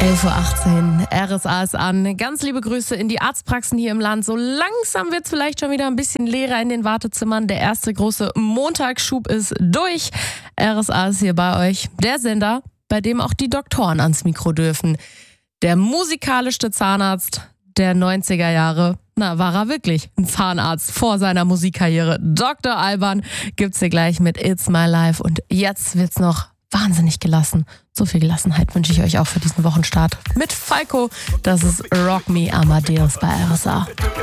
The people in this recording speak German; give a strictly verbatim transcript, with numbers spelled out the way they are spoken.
elf Uhr achtzehn, R S A ist an. Ganz liebe Grüße in die Arztpraxen hier im Land. So langsam wird es vielleicht schon wieder ein bisschen leerer in den Wartezimmern. Der erste große Montagsschub ist durch. R S A ist hier bei euch. Der Sender, bei dem auch die Doktoren ans Mikro dürfen. Der musikalischste Zahnarzt der neunziger Jahre. Na, war er wirklich ein Zahnarzt vor seiner Musikkarriere. Doktor Alban gibt's hier gleich mit It's My Life. Und jetzt wird's noch wahnsinnig gelassen. So viel Gelassenheit wünsche ich euch auch für diesen Wochenstart. Mit Falco, das ist Rock Me Amadeus bei R S A.